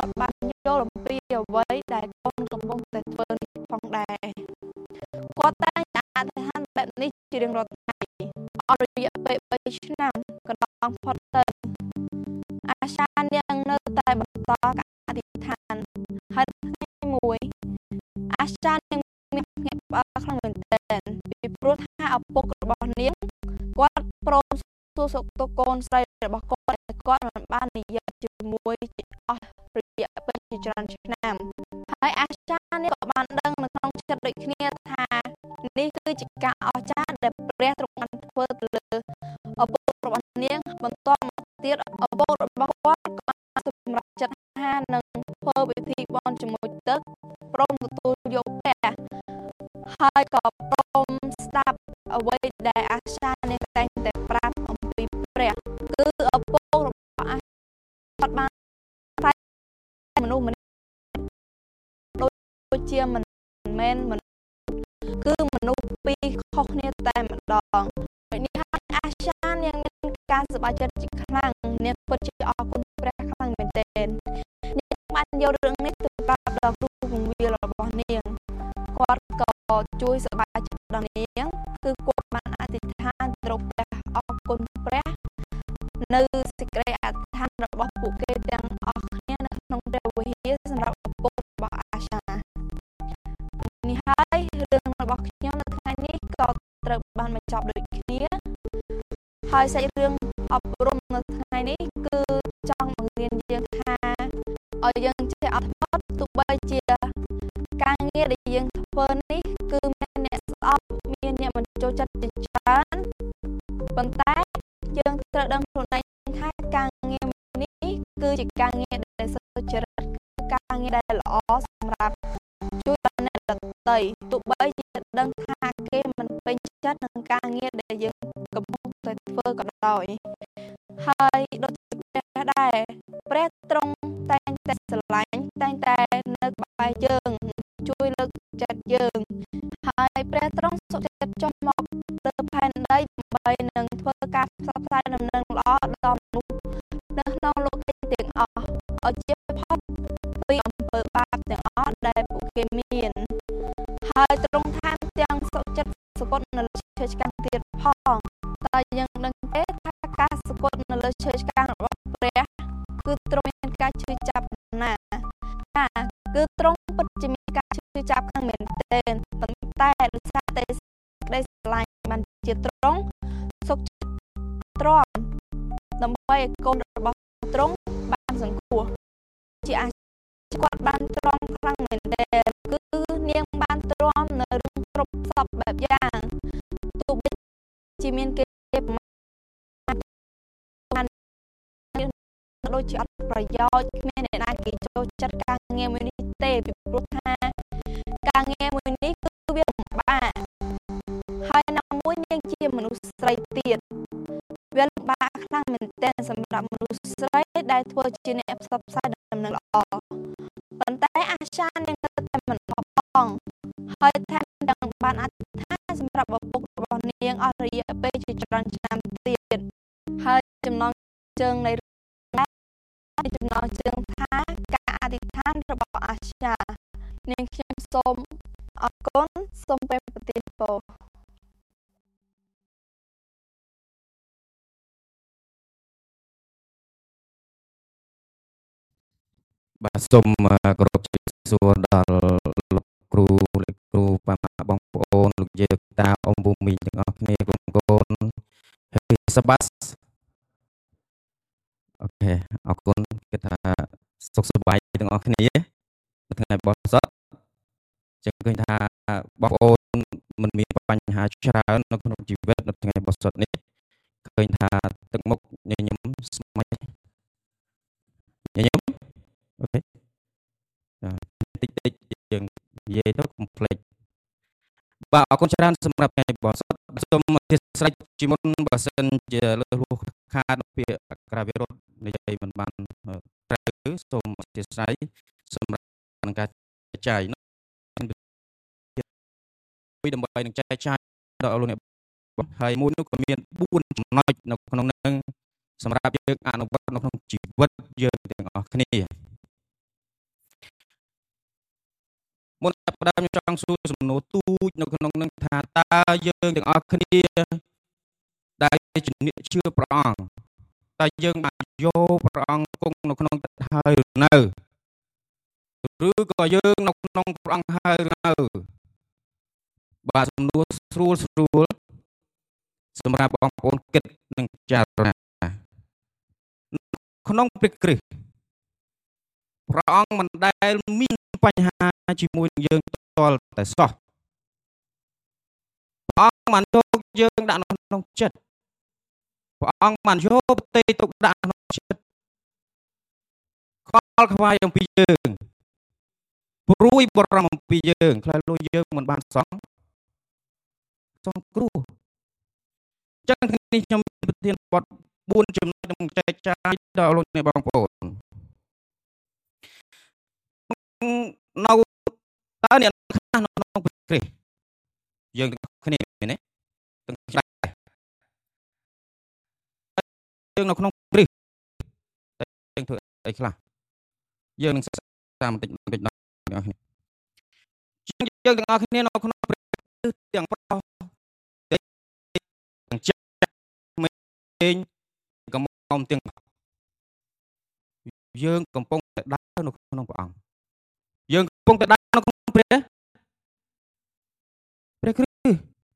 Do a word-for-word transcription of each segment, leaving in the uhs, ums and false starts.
គាត់បានយល់អំពីអ្វីដែលកូនកំពុងតែធ្វើនេះផងដែរគាត់តែងតែអធិដ្ឋានបែបនេះជារៀងរាល់ថ្ងៃអស់រយៈពេលបីឆ្នាំកន្លងផុតទៅអាសានាងនៅតែបន្តការអធិដ្ឋានហើយថ្ងៃមួយអាសានាងមានភ្ញាក់ផ្អើលខ្លាំងមែនទែនពីព្រោះថាឪពុករបស់នាងគាត់ព្រមសួរសុខទុក្ខកូនស្រីរបស់គាត់ដែលគាត់មិនបាននិយាយជាមួយអស់រយៈពេលជាច្រើនឆ្នាំហើយអាចារ្យនេះក៏បានដឹងនៅក្នុងចិត្តដូចគ្នាថានេះគឺជាការអស្ចារ្យដែលព្រះទ្រង់បានធ្វើទៅលើឪពុករបស់នាងបន្តមកទៀតឪពុករបស់គាត់ក៏បានសម្រេចចិត្តថានឹងធ្វើពិធីបន់ជាមួយទឹកព្រមទទួលយកព្រះហើយក៏ព្រមស្ដាប់អ្វីដែលអាចារ្យនេះតែងតែប្រាប់អំពីព្រះគឺឪពុករបស់អាគាត់បានមនុស្សម្នាក់ដូចជាមិនមែនមនុស្សគឺមនុស្សពីរខុសគ្នាតែម្ដងដូចនេះហើយអាចារ្យនាងមានការសប្បាយចិត្តជាខ្លាំងនាងពិតជាអរគុណព្រះខ្លាំងមែនទែននាងបានយករឿងនេះទៅប្រាប់ដល់គ្រូពង្វាលរបស់នាងគាត់ក៏ជួយសប្បាយចិត្តដល់នាងគឺគាត់បានអធិដ្ឋានទៅព្រះអរគុណព្រះនៅសេចក្តីអធិដ្ឋានរបស់ពួកគេទាំងអស់គ្នានៅក្នុងព្រះវិហារសម្រាប់ឪពុករបស់អាសានេះហើយរឿងរបស់ខ្ញុំនៅថ្ងៃនេះក៏ត្រូវបានបញ្ចប់ដូចគ្នាហើយសាច់រឿងអប់រំនៅថ្ងៃនេះគឺចង់បង្រៀនយើងថាឲ្យយើងចេះអត់ធ្មត់ទោះបីជាការងារដែលយើងធ្វើនេះគឺមានអ្នកស្អប់មានអ្នកមិនចូលចិត្តជាច្រើនប៉ុន្តែយើងត្រូវដឹងខ្លួនឯងថាការងារនេះគឺជាការងារដែលសុចរិតគឺការងារដែលល្អសម្រាប់ជួយដល់អ្នកដទៃទោះបីជាដឹងថាគេមិនពេញចិត្តនឹងការងារដែលយើងកំពុងតែធ្វើក៏ដោយហើយដូចជាព្រះដែរព្រះទ្រង់តែងតែស្រឡាញ់តែងតែនៅក្បែរយើងជួយលើកចិត្តយើងហើយព្រះទ្រង់សុខចិត្តចុះមកលើផែនដីដើម្បីនឹងធ្វើការផ្សព្វផ្សាយដំណឹងល្អដល់មនុស្សនៅក្នុងលោកនេះទាំងអស់ឲ្យជៀសផុតពីអំពើបាបទាំងអស់ដែលពួកគេមានហើយទ្រង់ថែមទាំងសុខចិត្តសគត់នៅលើឈើឆ្កាងទៀតផងតែយើងដឹងទេថាការសគត់នៅលើឈើឆ្កាងរបស់ព្រះគឺទ្រង់មានការឈឺចាប់ណាស់ថាគឺទ្រង់ពិតជាមានការឈឺចាប់ខ្លាំងមែនទែនប៉ុន្តែដោយសារតែក្តីស្រឡាញ់បានជាទ្រង់សុខចិត្តទ្រាំដើម្បីឲ្យកូនរបស់ទ្រង់បានសង្គ្រោះជាអាចគាត់បានទ្រាំខ្លាំងមែនទែនគឺនាងបានទ្រាំនៅរឿងគ្រប់សពបែបយ៉ាងទោះបីជាមានគេបានដូចជាអត់ប្រយោជន៍គ្មានអ្នកណាគេចូលចិត្តការងារមួយនេះទេពីព្រោះថាការងារមួយនេះគឺវាលំបាកហើយណាមួយនាងជាមនុស្សស្រីទៀតវាលំបាកខ្លាំងមែនទែនសម្រាប់មនុស្សស្រីដែលធ្វើជាអ្នកផ្សព្វផ្សាយដំណឹងល្អប៉ុន្តែអាចារ្យនាងនៅតែមិនបោះបង់ហើយថែមទាំងបានអធិដ្ឋានសម្រាប់ឪពុករបស់នាងអស់រយៈពេលជាច្រើនឆ្នាំទៀតហើយចំណងជើងនៃចំណងជើងថាការអធិដ្ឋានរបស់អាចារ្យនាងខ្ញុំសូមអរគុណសូមព្រះប្រទានពរបាទសូមគោរពជម្រាបសួរដល់លោកគ្រូលោកគ្រូប៉ាម៉ាក់បងប្អូនលោកយាយលោកតាអ៊ំពូមីងទាំងអស់គ្នាកូនកូនហើយសបាសអូខេអរគុណគឺថាសុខសប្បាយទាំងអស់គ្នានៅថ្ងៃបោះសតចឹងឃើញថាបងប្អូនមិនមានបញ្ហាច្រើននៅក្នុងជីវិតនៅថ្ងៃបោះសតនេះឃើញថាទឹកមុខញញឹមស្មៃញញឹមអូខេតិចតិចយើងនិយាយទៅកុំភ្លេចបាទអរគុណច្រើនសម្រាប់ថ្ងៃបោះសតសូមអធិស្ឋានជាមុនបើសិនជាលើសលួសខាតពាក្យអក្ខរាវិរុទ្ធនិយាយមិនបានត្រូវសូមអធិស្ឋានសម្រាប់នឹងការចែកចាយដើម្បីនឹងចែកចាយដល់លោកអ្នកហើយមួយនោះក៏មានបួនចំណុចនៅក្នុងនឹងសម្រាប់យើងអនុវត្តនៅក្នុងជីវិតយើងទាំងអស់គ្នាផ្ដើមខ្ញុំចង់សួរសំណួរទូចនៅក្នុងនឹងថាតើយើងទាំងអស់គ្នាដែលជំនឿជឿព្រះអង្គតើយើងបានយកព្រះអង្គគង់នៅក្នុងចិត្តហើយឬនៅឬក៏យើងនៅក្នុងព្រះអង្គហើយឬនៅបាទសំណួរស្រួលស្រួលសម្រាប់បងប្អូនគិតនិងពិចារណាក្នុងព្រះគ្រីស្ទព្រះអង្គមិនដែលមានបញ្ហាជាមួយនឹងយើងតលតែសោះព្រះអង្គបានយកយើងដាក់នៅក្នុងចិត្តព្រះអង្គបានយកប្រតិទុកដាក់ក្នុងចិត្តខ្វល់ខ្វាយអំពីយើងព្រួយបារម្ភអំពីយើងខ្លាចលួយយើងមិនបានសងសងគ្រោះអញ្ចឹងនេះខ្ញុំប្រធានបទបួនចំណុចនឹងចែកចាយដល់លោកអ្នកបងប្អូននៅតើអ្នកខ្លះនៅក្នុងព្រះគ្រីស្ទយើងទាំងគ្នាមែនទេទាំងខ្លះយើងនៅក្នុងព្រះគ្រីស្ទតែយើងធ្វើអីខ្លះយើងនឹងសិក្សាបន្តិចបន្តិចដល់អ្នកគ្នាយើងទាំងអស់គ្នានៅក្នុងព្រះគ្រីស្ទទាំងប្រុសទាំងចាស់ក្មេងកំមុំទាំងយើងកំពុងតែដើរនៅក្នុងព្រះអង្គយើងកំពុងតែដើរនៅក្នុងព្រះព្រះគ្រីស្ទ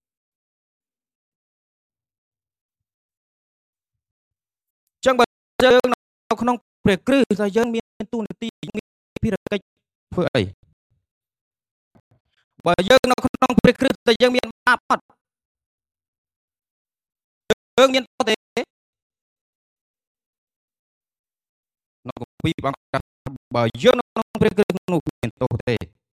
ចឹងបើយើងនៅក្នុងព្រះគ្រីស្ទតែយើងមានទូនាទីមានភារកិច្ចធ្វើអីបើយើងនៅក្នុងព្រះគ្រីស្ទតែយើងមានបាបអត់យើងមានទេនៅគម្ពីរព្រះអង្គបើយើងនៅក្នុងព្រះគ្រីស្ទនោះមានទោសទេ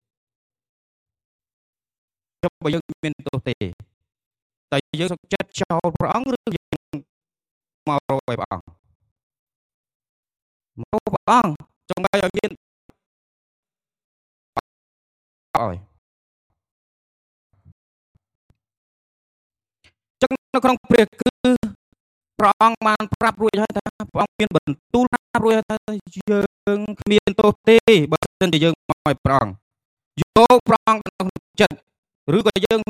ចុះបើយើងមានទោសទេតែយើងសុខចិត្តចោលព្រះអង្គឬយើងមករកព្រះអង្គមករកព្រះអង្គចង់ឲ្យមានអើយចឹងនៅក្នុងព្រះគ្រីស្ទព្រះអង្គបានប្រាប់រួចហើយថាព្រះអង្គមានបន្ទូលប្រាប់រួចថាយើងគ្មានទោសទេបើមិនតែយើងមកឲ្យព្រះអង្គយកព្រះអង្គក្នុងចិត្តឬក៏យើង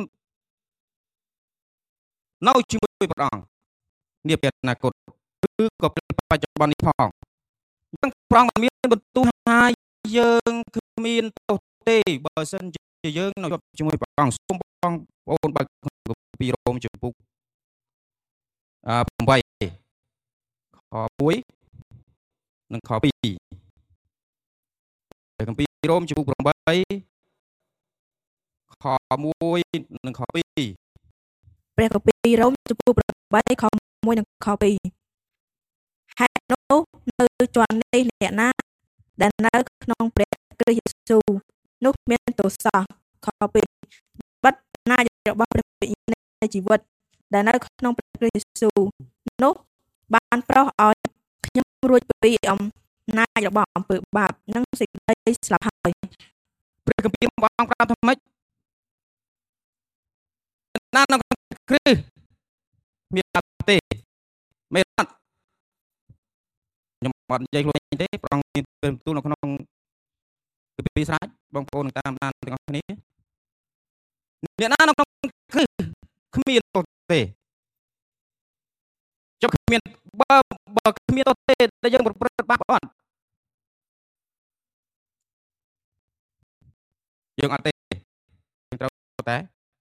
នៅជាមួយព្រះអង្គនាពេលអនាគតឬក៏ពេលបច្ចុប្បន្ននេះផងអញ្ចឹងព្រះអង្គមានបន្ទូលថាយើងគ្មានទោសទេបើមិនជាយើងនៅជាមួយព្រះអង្គសូមបងប្អូនបើកគម្ពីររ៉ូមជំពូកអឺ8ខមួយនិងខពីរគម្ពីររ៉ូមជំពូក8ខមួយនិងខពីរព្រះគម្ពីររ៉ូមជំពូក8ខមួយនិងខពីរហេតុនោះនៅជាន់នេះអ្នកណាដែលនៅក្នុងព្រះគ្រីស្ទយេស៊ូវនោះមានទោសសោះខពីរបិទណាចរបស់ព្រះវិញ្ញាណនៃជីវិតដែលនៅក្នុងព្រះគ្រីស្ទយេស៊ូវនោះបានប្រោសឲ្យខ្ញុំរួចពីអំណាចរបស់អំពើបាបនិងសេចក្តីស្លាប់ហើយព្រះគម្ពីរបងប្រាប់ថាម៉េចណានៅក្នុងគ្រីស្ទមានអត់ទេមិនអត់ខ្ញុំអត់និយាយខ្លួនឯងទេព្រះអង្គមានពេលបន្ទូលនៅក្នុងគម្ពីរស្រេចបងប្អូននឹងតាមដានទាំងអស់គ្នាអ្នកណានៅក្នុងគ្រីស្ទគ្មានទោសទេចុះគ្មានបើបើគ្មានទោសទេតែយើងប្រព្រឹត្តបាបអត់យើងអត់ទេយើងត្រូវតែ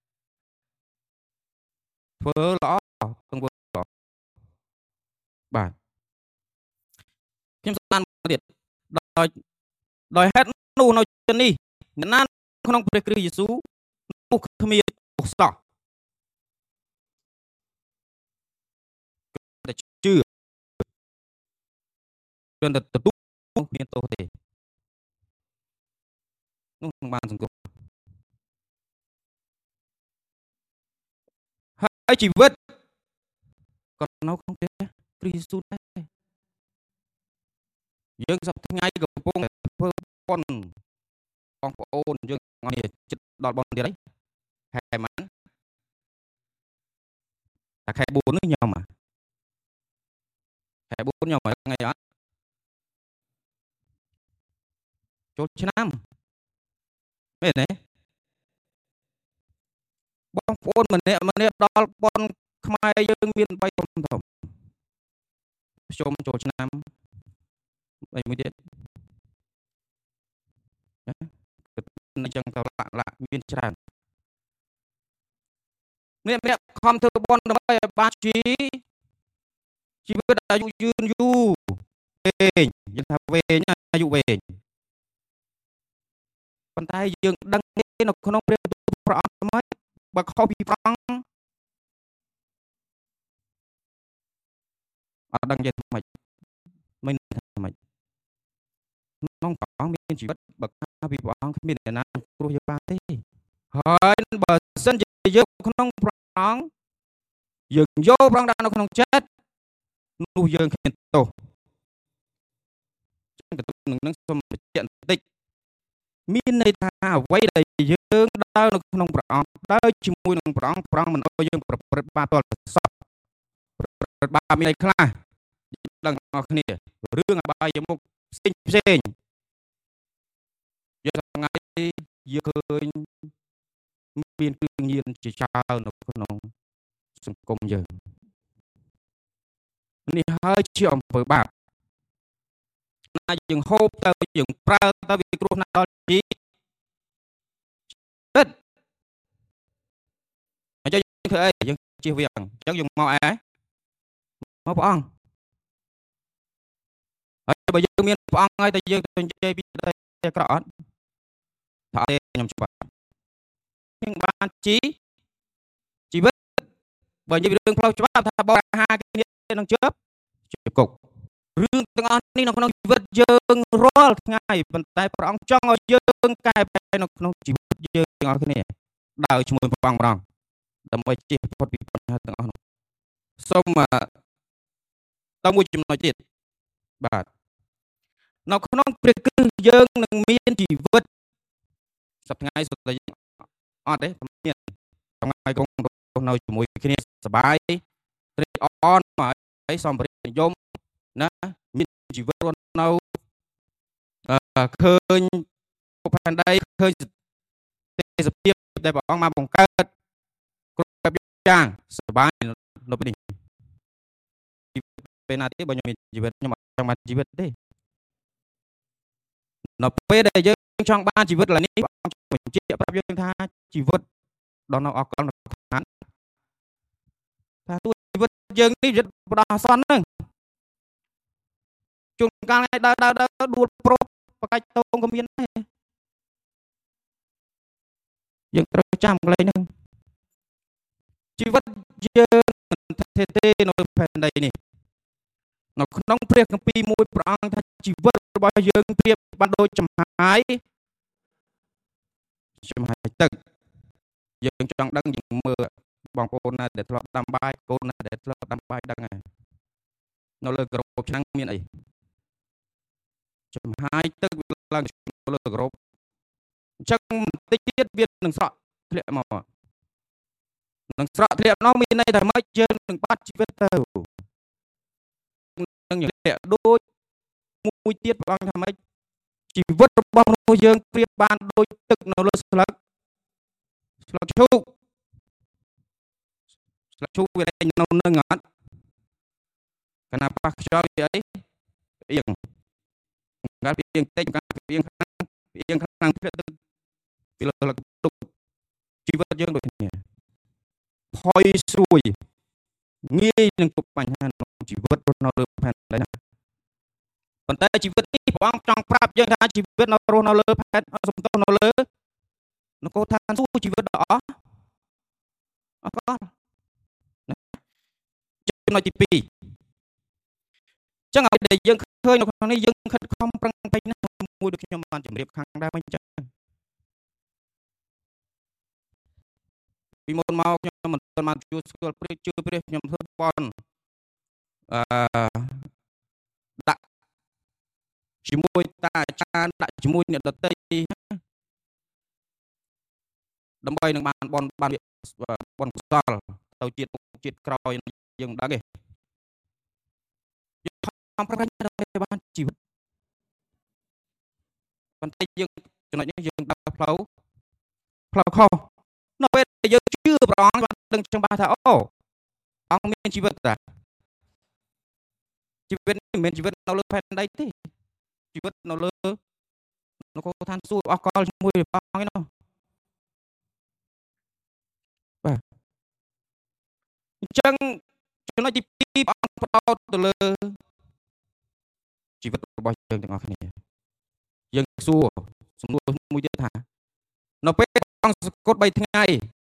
ធ្វើល្អទាំងធ្វើល្អបាទខ្ញុំស្មានទៀតដោយដោយហេតុនោះនៅទីនេះអ្នកណាក្នុងព្រះគ្រីស្ទយេស៊ូវនោះគ្មានទោសសោះតែជឿគ្រាន់តែទទួលមានទោសទេនោះនឹងបានសង្គ្រោះហើយជីវិតក៏នៅក្នុងព្រះគ្រីស្ទយេស៊ូវដែរយើងសប្តាហ៍ថ្ងៃកំពុងតែធ្វើបុណ្យបងប្អូនយើងអត់ចិត្តដល់បុណ្យទៀតហើយខែម៉ានតែខែបួននេះខ្ញុំអាខែបួនខ្ញុំថ្ងៃអត់ចូលឆ្នាំមែនទេបងប្អូនម្នាក់ម្នាក់ដល់ប៉ុនខ្មែរយើងមាន3ធំធំខ្ញុំចូលឆ្នាំអីមួយទៀតណាអញ្ចឹងទៅឡាក់ឡាក់មានច្រើនម្នាក់ម្នាក់ខំធ្វើប៉ុនដើម្បីឲ្យបានជីជីវិតអាយុយឺនយូរវែងយើងថាវែងអាយុវែងប៉ុន្តែយើងដឹងទេនៅក្នុងព្រះបន្ទូលព្រះអង្គមកបើខុសពីព្រះអង្គអត់ដឹងយ៉ាងម៉េចមិនថាម៉េចក្នុងព្រះអង្គមានជីវិតបើខាពីព្រះអង្គគ្មានអ្នកណាគ្រោះយើងបានទេហើយបើសិនជាយើងក្នុងព្រះអង្គយើងយកព្រះអង្គដាក់នៅក្នុងចិត្តនោះយើងគ្មានទោសចឹងទៅនឹងនឹងសូមបញ្ជាក់បន្តិចមានន័យថាអ្វីដែលយើងដើរនៅក្នុងព្រះអង្គដើរជាមួយនឹងព្រះអង្គព្រះអង្គមិនឲ្យយើងប្រព្រឹត្តបាបទាល់សោះប្រព្រឹត្តបាបមានអីខ្លះដឹងទាំងអស់គ្នារឿងអបាយមុខផ្សេងផ្សេងយើងថ្ងៃយើងឃើញមានគ្រឿងញៀនជាច្រើននៅក្នុងសង្គមយើងនេះហើយជាអំពើបាបណាយើងហូបទៅយើងប្រើទៅវាគ្រោះណាស់ដល់ជីវិតអញ្ចឹងយើងធ្វើអីយើងជៀសវាងអញ្ចឹងយើងមកអែមកព្រះអង្គហើយបើយើងមានព្រះអង្គហើយតែយើងទៅនិយាយពីតែអាក្រក់អត់ថាអត់ទេខ្ញុំច្បាស់យើងបានជីជីវិតបើនិយាយពីរឿងផ្លូវច្បាប់ថាបរិហាគ្នានឹងជាប់ជាគុករឿងទាំងអស់នេះនៅក្នុងជីវិតយើងរាល់ថ្ងៃប៉ុន្តែព្រះអង្គចង់ឲ្យយើងកែប្រែនៅក្នុងជីវិតយើងទាំងអស់គ្នាដើរជាមួយព្រះអង្គដើម្បីជៀសផុតពីបញ្ហាទាំងអស់នោះសូមតមួយចំណុចទៀតបាទនៅក្នុងព្រះគ្រិស្តយើងនឹងមានជីវិតសប្តាហ៍សុទ្ធតែអត់ទេមានថ្ងៃកងនៅជាមួយគ្នាសប្បាយត្រេកអរមកឲ្យសម្ភារៈនិយមណាមានជីវិតរស់នៅឃើញពុកផែនដីឃើញទេសភាពដែលព្រះអង្គបានបង្កើតគ្រប់បែបយ៉ាងសប្បាយនៅពេលនេះពេលណាទេបើខ្ញុំមានជីវិតខ្ញុំអត់ចង់បានជីវិតទេនៅពេលដែលយើងចង់បានជីវិតឡើយនេះព្រះអង្គបញ្ជាក់ប្រាប់យើងថាជីវិតដល់នៅអកលនៅខាងថាទូជីវិតយើងនេះជីវិតបដោះអាសន្នហ្នឹងជួនកាលថ្ងៃដើរដើរដើរដួលប្រពបកាច់តងក៏មានដែរយើងត្រូវចាំកន្លែងហ្នឹងជីវិតយើងមិនទេទេនៅផែនដីនេះនៅក្នុងព្រះគម្ពីរមួយព្រះអង្គថាជីវិតរបស់យើងប្រៀបបានដូចចំហាយចំហាយទឹកយើងចង់ដឹងយើងមើលបងប្អូនណាដែលធ្លាប់ដាំបាយកូនណាដែលធ្លាប់ដាំបាយដឹងហើយនៅលើក្របឆ្នាំងមានអីចំហាយទឹកវាឡើងលើក្របអញ្ចឹងបន្តិចទៀតវានឹងស្រក់ធ្លាក់មកនឹងស្រក់ធ្លាក់នោះមានន័យថាម៉េចយើងនឹងបាត់ជីវិតទៅនឹងធ្លាក់ដូចមួយទៀតព្រះអង្គថាម៉េចជីវិតរបស់មនុស្សយើងប្រៀបបានដូចទឹកនៅលើស្លឹកស្លឹកឈូកស្លឹកឈូកវានៅនឹងអត់កណាប៉ះខ្យល់វាអីអៀងកាលពីអៀងតិចកាលពីអៀងខ្លាំងអៀងខ្លាំងទៅពីលើស្លឹកទុកជីវិតយើងដូចគ្នាផុយស្រួយងាយនឹងជួបបញ្ហាក្នុងជីវិតរស់នៅលើផែនដីណាប៉ុន្តែជីវិតនេះព្រះអង្គចង់ប្រាប់យើងថាជីវិតនៅរស់នៅលើផែនសំទោសនៅលើនគរឋានសួគ៌ជីវិតដ៏អស់អកលចំណុចទីពីរចឹងឲ្យដែលយើងឃើញនៅក្នុងនេះយើងខិតខំប្រឹងប្រែងណាស់មួយដូចខ្ញុំបានជម្រាបខាងដើមអញ្ចឹងពីមុនមកខ្ញុំមិនទាន់បានជួបស្គាល់ព្រះជឿព្រះខ្ញុំធ្វើបន់អឺដាក់ជាមួយតាអាចារ្យដាក់ជាមួយអ្នកដទៃដើម្បីនឹងបានបន់បានបន់កុសលទៅជាតិជាតិក្រោយយើងមិនដឹងទេយើងខំប្រឹងប្រែងដើម្បីបានជីវិតប៉ុន្តែយើងចំណុចនេះយើងដើរផ្លូវផ្លូវខុសនៅពេលដែលយើងជឿព្រះអង្គបានដឹងចឹងបាទថាអូអង្គមានជីវិតតាជីវិតនេះមិនមែនជីវិតនៅលើផែនដីទេជីវិតនៅលើនគរឋានសួគ៌អស់កលជាមួយព្រះអង្គឯនោះបាទអញ្ចឹងចំណុចទីពីរព្រះអង្គផ្ដោតទៅលើជីវិតរបស់យើងទាំងអស់គ្នាយើងសួរសំណួរមួយទៀតថានៅពេលព្រះអង្គសគត់បីថ្ងៃ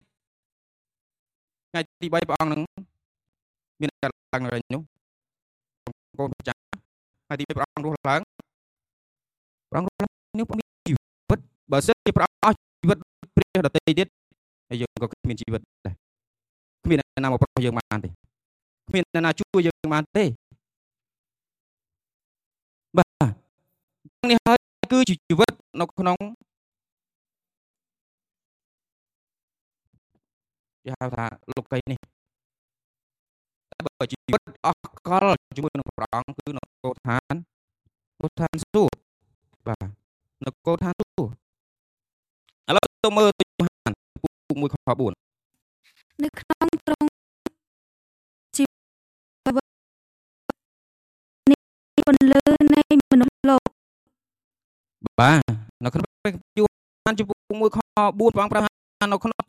ថ្ងៃទីបីព្រះអង្គនឹងមានការឡើងនៅនោះកូនម្ចាស់ថ្ងៃទីបីព្រះអង្គរស់ឡើងព្រះអង្គរស់ឡើងនេះមានជីវិតបើសិនជាព្រះអង្គអស់ជីវិតព្រះដទៃទៀតហើយយើងក៏គ្មានជីវិតដែរគ្មានអ្នកណាមកប្រោះយើងបានទេគ្មានអ្នកណាជួយយើងបានទេបាទនេះហើយគឺជាជីវិតនៅក្នុងគេហៅថាលោកីនេះតែបើជីវិតអស់កលជាមួយនឹងព្រះអង្គគឺនៅកោឋាន កោឋានសួគ៌បាទនៅកោឋានសួគ៌ឥឡូវទៅមើលទៅយូហានពុកមួយខបួននៅក្នុងទ្រង់ជីវិតនេះពន្លឺនៃមនុស្សលោកបាទនៅក្នុងយូហានជំពូកមួយខបួនព្រះអង្គប្រាប់ថានៅក្នុង